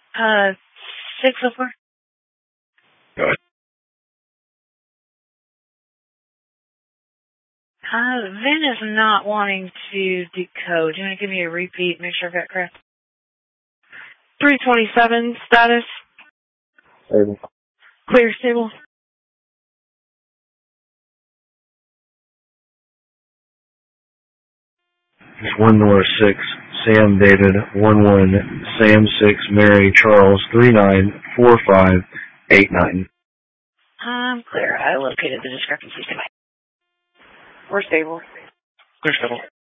604. Go ahead. Vin is not wanting to decode. Do you want to give me a repeat, make sure I've got correct? 327 status. Stable. Clear, stable. It's 1 North 6, Sam David, 11, Sam 6, Mary Charles, 394589. I'm clear. I located the discrepancy. We're stable. Clear, stable.